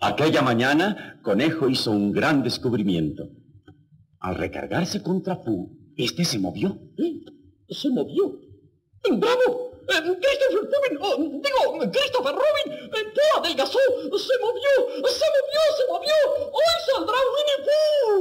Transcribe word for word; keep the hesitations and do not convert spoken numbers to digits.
Aquella mañana, Conejo hizo un gran descubrimiento. Al recargarse contra Fu, este se movió. ¿Eh? ¿Se movió? ¡Bravo! Eh, ¡Christopher Robin! Oh, digo, Christopher Robin! Eh, ¡Fu adelgazó! ¡Se movió! ¡Se movió! ¡Se movió! ¡Hoy saldrá Winnie Pooh!